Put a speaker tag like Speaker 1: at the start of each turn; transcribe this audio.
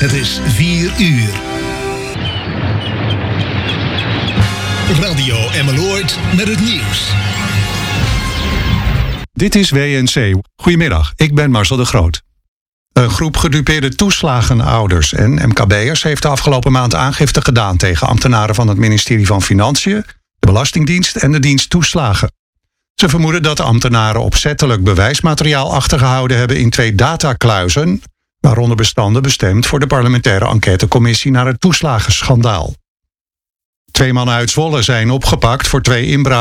Speaker 1: Het is 4 uur. Radio Emmeloord met het nieuws.
Speaker 2: Dit is WNC. Goedemiddag, ik ben Marcel de Groot. Een groep gedupeerde toeslagenouders en MKB'ers heeft de afgelopen maand aangifte gedaan tegen ambtenaren van het ministerie van Financiën, de Belastingdienst en de dienst toeslagen. Ze vermoeden dat de ambtenaren opzettelijk bewijsmateriaal achtergehouden hebben in 2 datakluizen, waaronder bestanden bestemd voor de parlementaire enquêtecommissie naar het toeslagenschandaal. 2 mannen uit Zwolle zijn opgepakt voor 2 inbraken